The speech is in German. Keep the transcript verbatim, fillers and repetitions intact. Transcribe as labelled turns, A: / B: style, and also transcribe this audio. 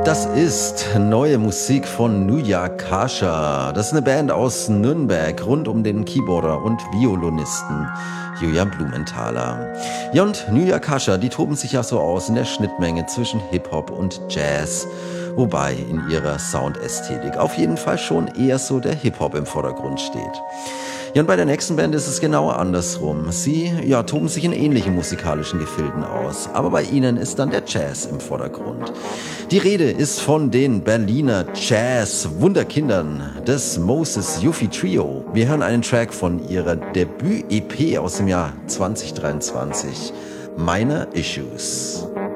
A: Das ist neue Musik von Nuja Kasha. Das ist eine Band aus Nürnberg rund um den Keyboarder und Violinisten Julian Blumenthaler. Ja, und Nuja Kasha, die toben sich ja so aus in der Schnittmenge zwischen Hip-Hop und Jazz. Wobei in ihrer Soundästhetik auf jeden Fall schon eher so der Hip-Hop im Vordergrund steht. Ja, und bei der nächsten Band ist es genau andersrum. Sie, ja, toben sich in ähnlichen musikalischen Gefilden aus, aber bei ihnen ist dann der Jazz im Vordergrund. Die Rede ist von den Berliner Jazz-Wunderkindern des Moses Yuffie Trio. Wir hören einen Track von ihrer Debüt-E P aus dem Jahr zwanzig dreiundzwanzig, Minor Issues.